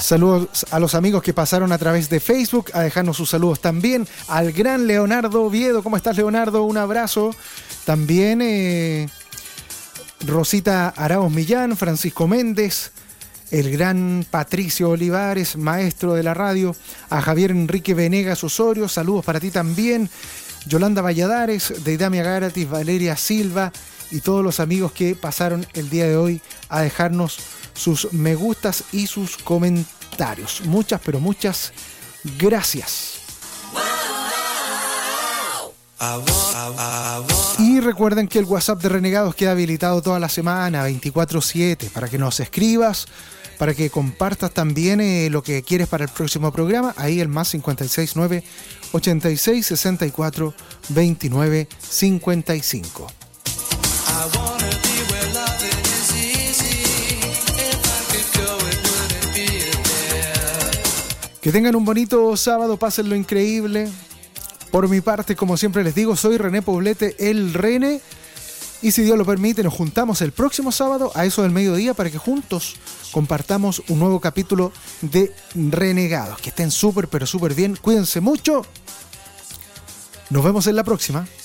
Saludos a los amigos que pasaron a través de Facebook a dejarnos sus saludos también. Al gran Leonardo Oviedo. ¿Cómo estás, Leonardo? Un abrazo. También Rosita Arauz Millán, Francisco Méndez, el gran Patricio Olivares, maestro de la radio. A Javier Enrique Venegas Osorio, saludos para ti también. Yolanda Valladares, Deidamia Gáratis, Valeria Silva y todos los amigos que pasaron el día de hoy a dejarnos sus me gustas y sus comentarios. Muchas, pero muchas gracias. Y recuerden que el WhatsApp de Renegados queda habilitado toda la semana, 24/7, para que nos escribas, para que compartas también lo que quieres para el próximo programa. Ahí el más 569 86 64 29 55. Que tengan un bonito sábado, pásenlo increíble. Por mi parte, como siempre les digo, soy René Poblete, el René. Y si Dios lo permite, nos juntamos el próximo sábado a eso del mediodía para que juntos compartamos un nuevo capítulo de Renegados. Que estén súper, pero súper bien. Cuídense mucho. Nos vemos en la próxima.